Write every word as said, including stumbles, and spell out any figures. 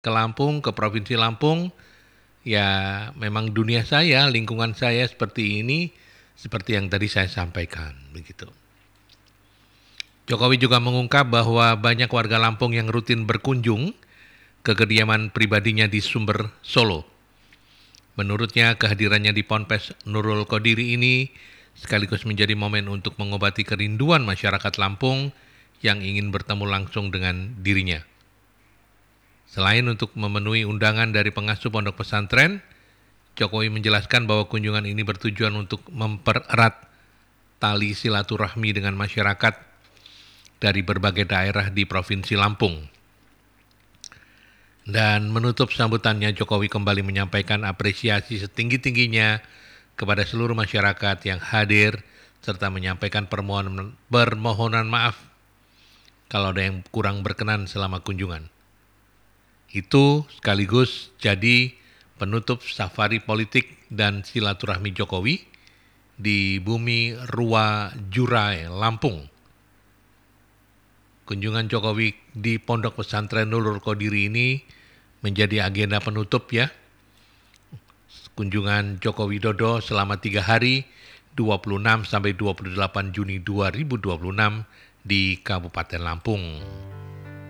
ke Lampung, ke Provinsi Lampung, ya memang dunia saya, lingkungan saya seperti ini, seperti yang tadi saya sampaikan, begitu. Jokowi juga mengungkap bahwa banyak warga Lampung yang rutin berkunjung ke kediaman pribadinya di Sumber, Solo. Menurutnya, kehadirannya di Ponpes Nurul Qodiri ini sekaligus menjadi momen untuk mengobati kerinduan masyarakat Lampung yang ingin bertemu langsung dengan dirinya. Selain untuk memenuhi undangan dari pengasuh pondok pesantren, Jokowi menjelaskan bahwa kunjungan ini bertujuan untuk mempererat tali silaturahmi dengan masyarakat dari berbagai daerah di Provinsi Lampung. Dan menutup sambutannya, Jokowi kembali menyampaikan apresiasi setinggi-tingginya kepada seluruh masyarakat yang hadir, serta menyampaikan permohonan, permohonan maaf kalau ada yang kurang berkenan selama kunjungan. Itu sekaligus jadi penutup safari politik dan silaturahmi Jokowi di bumi Rua Jurai, Lampung. Kunjungan Jokowi di Pondok Pesantren Nurul Qodiri ini menjadi agenda penutup ya. Kunjungan Joko Widodo selama tiga hari, dua puluh enam sampai dua puluh delapan Juni dua ribu dua puluh enam di Kabupaten Lampung.